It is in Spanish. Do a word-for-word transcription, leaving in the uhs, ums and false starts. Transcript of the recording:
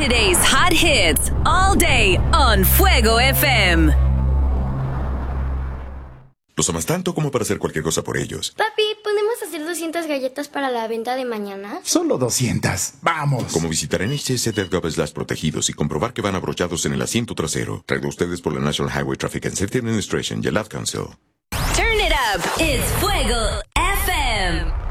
Today's hot hits all day on Fuego F M. Los amas tanto como para hacer cualquier cosa por ellos. Papi, ¿podemos hacer doscientas galletas para la venta de mañana? Solo doscientas. Vamos. Como visitar N H S gov slash protegidos y comprobar que van abrochados en el asiento trasero. Traído a ustedes por la National Highway Traffic and Safety Administration y el Ad Council. Turn it up. It's Fuego F M.